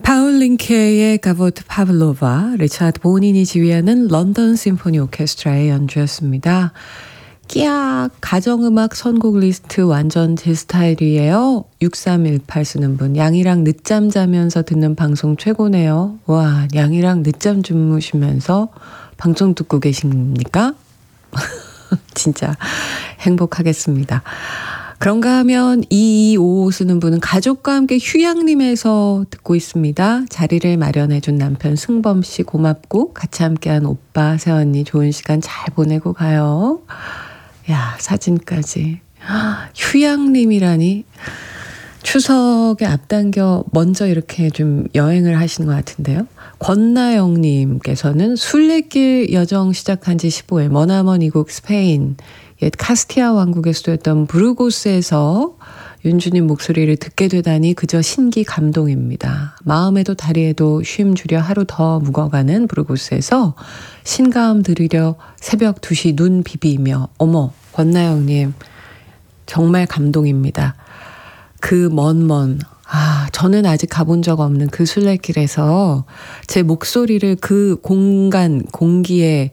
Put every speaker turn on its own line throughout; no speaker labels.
파울 링케의 가보트 파블로바, 리차드 보닌이 지휘하는 런던 심포니 오케스트라의 연주였습니다. 끼악, 가정음악 선곡 리스트 완전 제 스타일이에요. 6318 쓰는 분, 양이랑 늦잠 자면서 듣는 방송 최고네요. 와, 양이랑 늦잠 주무시면서 방송 듣고 계십니까? 진짜 행복하겠습니다. 그런가 하면 2255 쓰는 분은 가족과 함께 휴양림에서 듣고 있습니다. 자리를 마련해준 남편 승범 씨 고맙고 같이 함께한 오빠 새언니 좋은 시간 잘 보내고 가요. 야, 사진까지. 휴양림이라니. 추석에 앞당겨 먼저 이렇게 좀 여행을 하시는 것 같은데요. 권나영님께서는 순례길 여정 시작한 지 15일 머나먼 이국 스페인 옛 카스티아 왕국의 수도였던 부르고스에서 윤주님 목소리를 듣게 되다니 그저 신기 감동입니다. 마음에도 다리에도 쉼 주려 하루 더 묵어가는 부르고스에서 신가음 들으려 새벽 2시 눈 비비며 어머 권나영님 정말 감동입니다. 그 저는 아직 가본 적 없는 그 순례길에서 제 목소리를 그 공간 공기에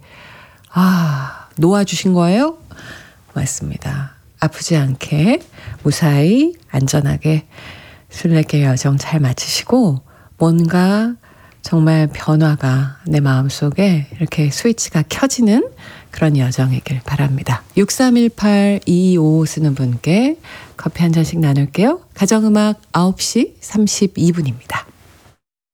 놓아주신 거예요? 맞습니다. 아프지 않게 무사히 안전하게 순례길 여정 잘 마치시고 뭔가 정말 변화가 내 마음속에 이렇게 스위치가 켜지는 그런 여정이길 바랍니다. 6318-225 쓰는 분께 커피 한 잔씩 나눌게요. 가정음악 9시 32분입니다.